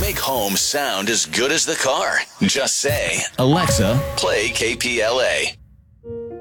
Make home sound as good as the car. Just say, Alexa, play KPLA.